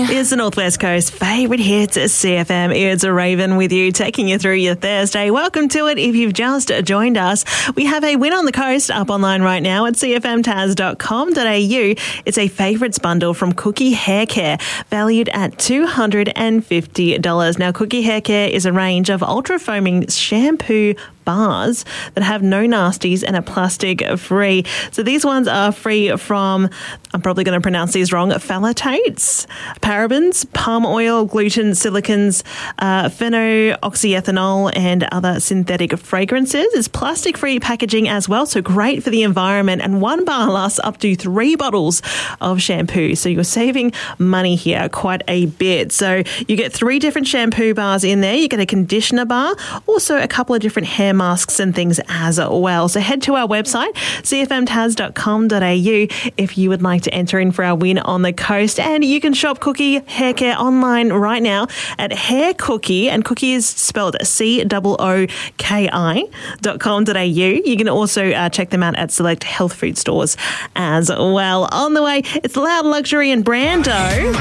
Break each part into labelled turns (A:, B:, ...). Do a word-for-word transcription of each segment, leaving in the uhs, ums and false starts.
A: It's the Northwest Coast favourite hits at C F M. It's a Raven with you, taking you through your Thursday. Welcome to it. If you've just joined us, we have a win on the coast up online right now at c f m tas dot com dot a u. It's a favourites bundle from Cookie Hair Care, valued at two hundred fifty dollars. Now, Cookie Hair Care is a range of ultra-foaming shampoo bars that have no nasties and are plastic free. So these ones are free from, I'm probably going to pronounce these wrong, phthalates, parabens, palm oil, gluten, silicons, uh, phenoxyethanol and other synthetic fragrances. It's plastic free packaging as well, so great for the environment, and one bar lasts up to three bottles of shampoo. So you're saving money here quite a bit. So you get three different shampoo bars in there. You get a conditioner bar, also a couple of different hair masks and things as well. So head to our website, c f m tas dot com dot a u, if you would like to enter in for our win on the coast. And you can shop Cookie Hair Care online right now at Hair Cookie, and Cookie is spelled C O O K I dot com dot a u. You can also uh, check them out at select health food stores as well. On the way, it's Loud Luxury and Brando.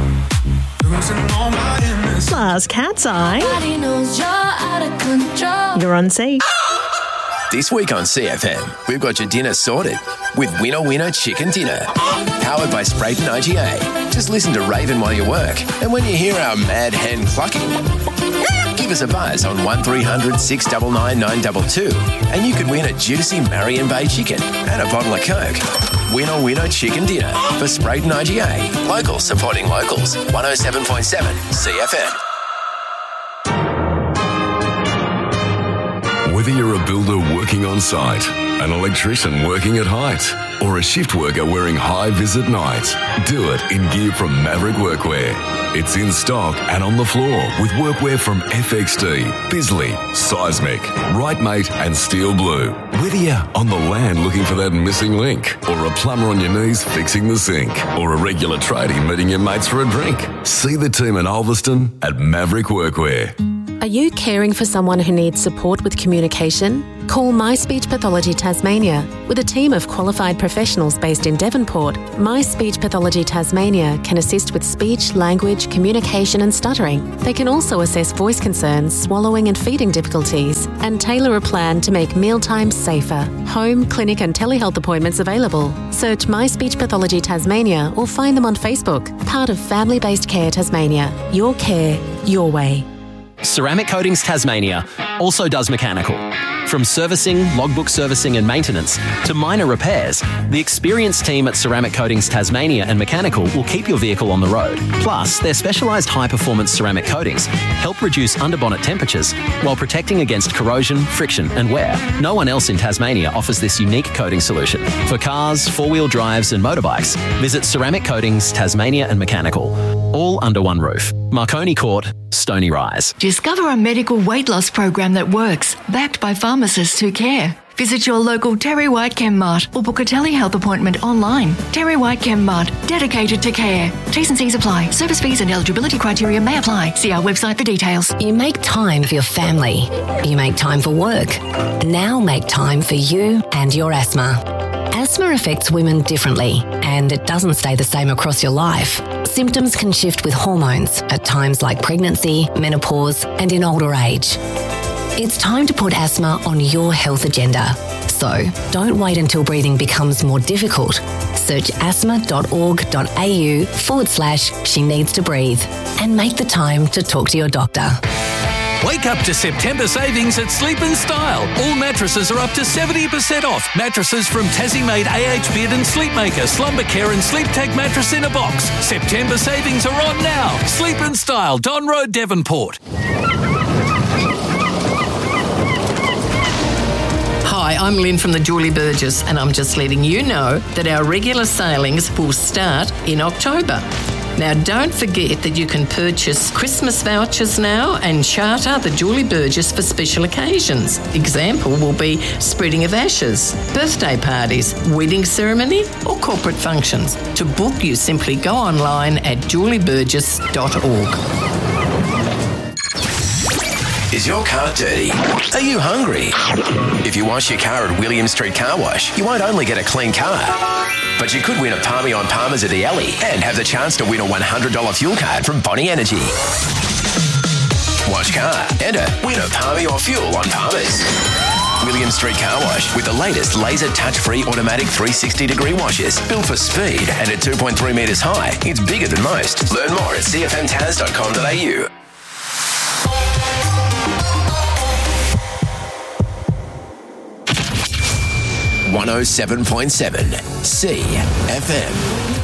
A: Plus Cat's Eye. You're on C.
B: This week on C F M, we've got your dinner sorted with Winner Winner Chicken Dinner. Powered by Sprayton I G A. Just listen to Raven while you work. And when you hear our mad hen clucking, give us a buzz on one three hundred six nine nine nine two two and you could win a juicy Marion Bay chicken and a bottle of Coke. Winner Winner Chicken Dinner for Sprayton I G A. Locals supporting locals. one oh seven point seven C F M.
C: Whether you're a builder working on site, an electrician working at height, or a shift worker wearing high-vis at night, do it in gear from Maverick Workwear. It's in stock and on the floor with workwear from F X T, Bisley, Seismic, Rightmate and Steel Blue. Whether you're on the land looking for that missing link, or a plumber on your knees fixing the sink, or a regular tradie meeting your mates for a drink, see the team in Ulverston at Maverick Workwear.
D: Are you caring for someone who needs support with communication? Call My Speech Pathology Tasmania. With a team of qualified professionals based in Devonport, My Speech Pathology Tasmania can assist with speech, language, communication and stuttering. They can also assess voice concerns, swallowing and feeding difficulties, and tailor a plan to make mealtimes safer. Home, clinic and telehealth appointments available. Search My Speech Pathology Tasmania or find them on Facebook. Part of Family Based Care Tasmania. Your care, your way.
E: Ceramic Coatings Tasmania also does mechanical. From servicing, logbook servicing and maintenance to minor repairs, the experienced team at Ceramic Coatings Tasmania and Mechanical will keep your vehicle on the road. Plus, their specialised high-performance ceramic coatings help reduce underbonnet temperatures while protecting against corrosion, friction and wear. No one else in Tasmania offers this unique coating solution. For cars, four-wheel drives and motorbikes, visit Ceramic Coatings Tasmania and Mechanical. All under one roof. Marconi Court, Stony Rise.
F: Discover a medical weight loss program that works, backed by pharmacists who care. Visit your local Terry White Chem Mart or book a telehealth appointment online. Terry White Chem Mart, dedicated to care. T's and C's apply. Service fees and eligibility criteria may apply. See our website for details.
G: You make time for your family. You make time for work. Now make time for you and your asthma. Asthma affects women differently, and it doesn't stay the same across your life. Symptoms can shift with hormones at times like pregnancy, menopause, and in older age. It's time to put asthma on your health agenda. So don't wait until breathing becomes more difficult. Search asthma.org.au forward slash she needs to breathe and make the time to talk to your doctor.
H: Wake up to September savings at Sleep and Style. All mattresses are up to seventy percent off. Mattresses from Tassie-made A H Beard and Sleepmaker, Slumber Care and Sleep Tech mattress in a box. September savings are on now. Sleep and Style, Don Road, Devonport.
I: Hi, I'm Lynn from the Julie Burgess, and I'm just letting you know that our regular sailings will start in October. Now, don't forget that you can purchase Christmas vouchers now and charter the Julie Burgess for special occasions. Example will be spreading of ashes, birthday parties, wedding ceremony or corporate functions. To book, you simply go online at julie burgess dot org.
B: Is your car dirty? Are you hungry? If you wash your car at William Street Car Wash, you won't only get a clean car, but you could win a Palmy on Palmer's at the Alley and have the chance to win a one hundred dollars fuel card from Bonnie Energy. Watch car. Enter. Win a Palmy or fuel on Palmer's. William Street Car Wash with the latest laser touch-free automatic three sixty degree washes. Built for speed and at two point three metres high, it's bigger than most. Learn more at c f m taz dot com dot a u. one oh seven point seven C F M.